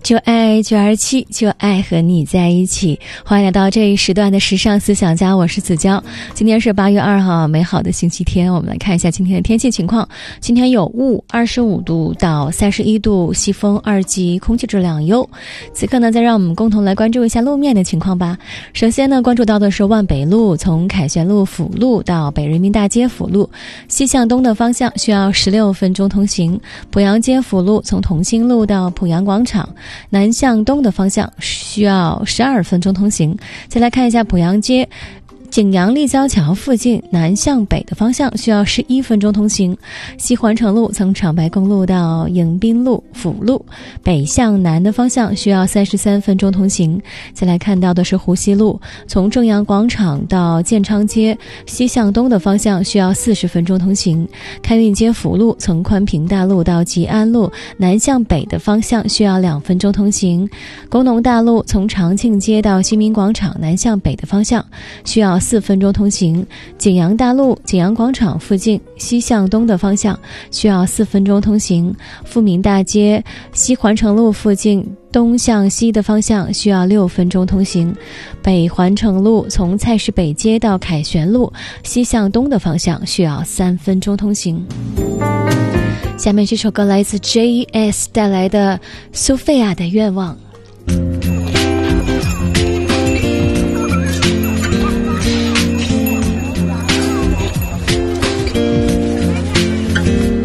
就爱927，就爱和你在一起。欢迎来到这一时段的时尚思想家，我是子娇。今天是8月2号，美好的星期天。我们来看一下今天的天气情况。今天有雾，25度到31度，西风2级，空气质量优。此刻呢，再让我们共同来关注一下路面的情况吧。首先呢，关注到的是万北路，从凯旋路辅路到北人民大街辅路，西向东的方向需要16分钟通行。濮阳街辅路，从同心路到濮阳广场，南向东的方向需要12分钟通行。再来看一下濮阳街景阳立交桥附近，南向北的方向需要11分钟通行。西环城路从长白公路到迎宾路辅路，北向南的方向需要33分钟通行。再来看到的是湖西路，从正阳广场到建昌街，西向东的方向需要40分钟通行。开运街辅路从宽平大路到吉安路，南向北的方向需要2分钟通行。工农大路从长庆街到新民广场，南向北的方向需要4分钟通行。景阳大路景阳广场附近，西向东的方向需要4分钟通行。富民大街西环城路附近，东向西的方向需要6分钟通行。北环城路从菜市北街到凯旋路，西向东的方向需要3分钟通行。下面这首歌来自 JS 带来的苏菲亚的愿望。